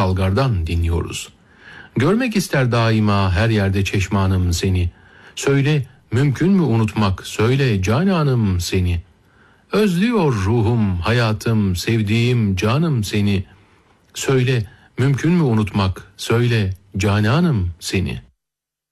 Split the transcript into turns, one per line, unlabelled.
Salgar'dan dinliyoruz. Görmek ister daima her yerde çeşmanım seni. Söyle mümkün mü unutmak, söyle cananım seni. Özlüyor ruhum, hayatım, sevdiğim canım seni. Söyle mümkün mü unutmak, söyle cananım seni.